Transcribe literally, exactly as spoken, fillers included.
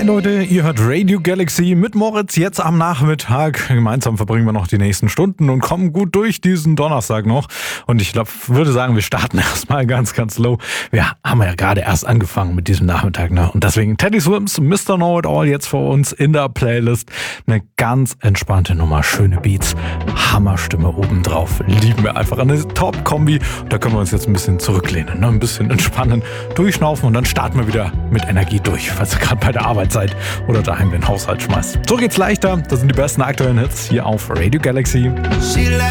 Hi Leute, ihr hört Radio Galaxy mit Moritz jetzt am Nachmittag. Gemeinsam verbringen wir noch die nächsten Stunden und kommen gut durch diesen Donnerstag noch. Und ich glaub, würde sagen, wir starten erstmal ganz, ganz low. Wir haben ja gerade erst angefangen mit diesem Nachmittag, ne? Und deswegen Teddy Swims, Mister Know It All jetzt für uns in der Playlist. Eine ganz entspannte Nummer, schöne Beats, Hammerstimme obendrauf. Lieben wir einfach eine Top-Kombi. Da können wir uns jetzt ein bisschen zurücklehnen, ne? Ein bisschen entspannen, durchschnaufen und dann starten wir wieder mit Energie durch, falls ihr gerade bei der Arbeit seid oder daheim den Haushalt schmeißt. So geht's leichter. Das sind die besten aktuellen Hits hier auf Radio Galaxy.